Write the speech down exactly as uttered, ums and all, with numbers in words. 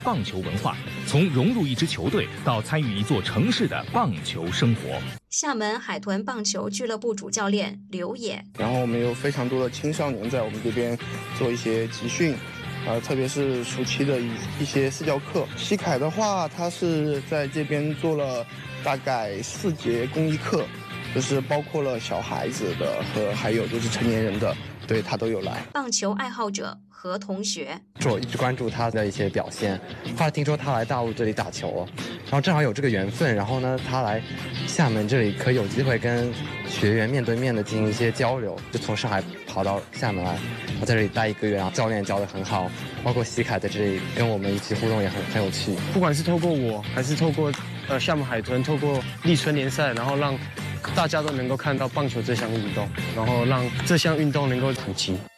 棒球文化，从融入一支球队到参与一座城市的棒球生活。 厦门海豚棒球俱乐部主教练刘野， 然后我们有非常多的青少年在我们这边做一些集训。呃，特别是暑期的一一些私教课。西凯的话，他是在这边做了大概四节公益课，就是包括了小孩子的和还有就是成年人的，对他都有来。 棒球爱好者何同学， 我一直关注他的一些表现，后来听说他来大陆这里打球，然后正好有这个缘分，然后呢，他来厦门这里可以有机会跟学员面对面的进行一些交流，就从上海跑到厦门来，我在这里待一个月，然后教练教得很好，包括西凯在这里跟我们一起互动也很很有趣。 不管是透过我，还是透过呃厦门海豚，透过立春联赛，然后让大家都能够看到棒球这项运动，然后让这项运动能够普及。